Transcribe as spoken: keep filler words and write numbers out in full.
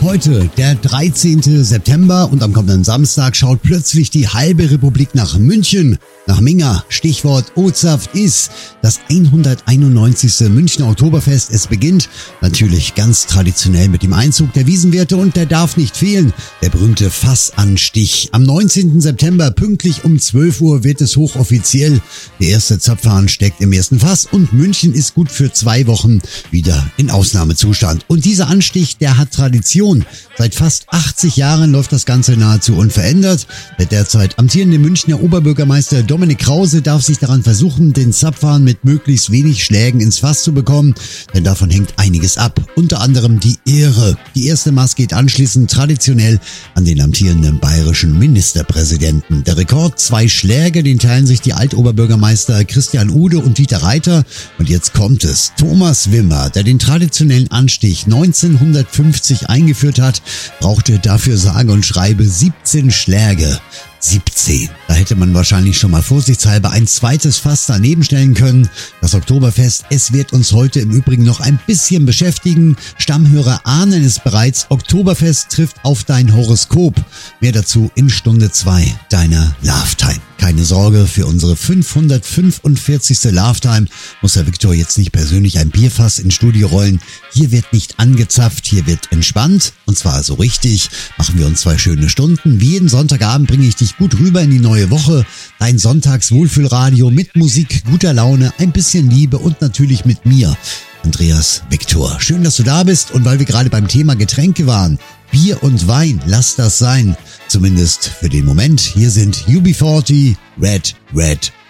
Heute, der dreizehnten September, und am kommenden Samstag schaut plötzlich die halbe Republik nach München, nach Minga. Stichwort O-Saft ist das hunderteinundneunzigste Münchner Oktoberfest. Es beginnt natürlich ganz traditionell mit dem Einzug der Wiesenwirte und der darf nicht fehlen, der berühmte Fassanstich. Am neunzehnten September pünktlich um zwölf Uhr wird es hochoffiziell. Der erste Zapfhahn steckt im ersten Fass und München ist gut für zwei Wochen wieder in Ausnahmezustand. Und dieser Anstich, der hat Tradition. Seit fast achtzig Jahren läuft das Ganze nahezu unverändert. Der derzeit amtierende Münchner Oberbürgermeister Dominik Krause darf sich daran versuchen, den Zapfhahn mit möglichst wenig Schlägen ins Fass zu bekommen, denn davon hängt einiges ab. Unter anderem die Ehre. Die erste Maß geht anschließend traditionell an den amtierenden bayerischen Ministerpräsidenten. Der Rekord, zwei Schläge, den teilen sich die Altoberbürgermeister Christian Ude und Dieter Reiter. Und jetzt kommt es. Thomas Wimmer, der den traditionellen Anstich neunzehnhundertfünfzig eingeführt hat, brauchte dafür sage und schreibe siebzehn Schläge. siebzehn. Da hätte man wahrscheinlich schon mal vorsichtshalber ein zweites Fass daneben stellen können. Das Oktoberfest, es wird uns heute im Übrigen noch ein bisschen beschäftigen. Stammhörer ahnen es bereits. Oktoberfest trifft auf dein Horoskop. Mehr dazu in Stunde zwei deiner Love Time. Keine Sorge, für unsere fünfhundertfünfundvierzigste Love Time muss Herr Viktor jetzt nicht persönlich ein Bierfass ins Studio rollen. Hier wird nicht angezapft, hier wird entspannt. Und zwar so richtig. Machen wir uns zwei schöne Stunden. Wie jeden Sonntagabend bringe ich dich gut rüber in die neue Woche. Dein Sonntags-Wohlfühlradio mit Musik, guter Laune, ein bisschen Liebe und natürlich mit mir, Andreas Viktor. Schön, dass du da bist, und weil wir gerade beim Thema Getränke waren, Bier und Wein, lass das sein. Zumindest für den Moment. Hier sind U B vierzig, Red, Red,